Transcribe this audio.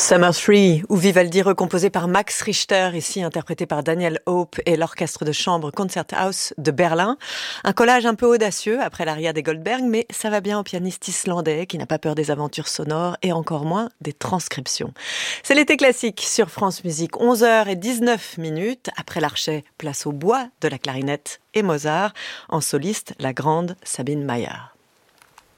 Summer 3, ou Vivaldi recomposé par Max Richter, ici interprété par Daniel Hope et l'orchestre de chambre Concerthaus de Berlin. Un collage un peu audacieux après l'aria des Goldberg, mais ça va bien au pianiste islandais qui n'a pas peur des aventures sonores et encore moins des transcriptions. C'est l'été classique sur France Musique, 11h19. Après l'Archet, place au bois de la clarinette et Mozart. En soliste, la grande Sabine Mayer.